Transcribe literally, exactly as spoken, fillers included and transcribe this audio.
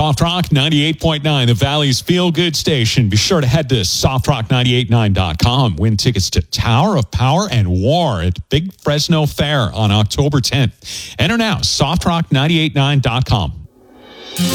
Soft Rock ninety-eight point nine, the Valley's feel-good station. Be sure to head to soft rock nine eight nine dot com. Win tickets to Tower of Power and War at Big Fresno Fair on October tenth. Enter now, soft rock nine eight nine dot com.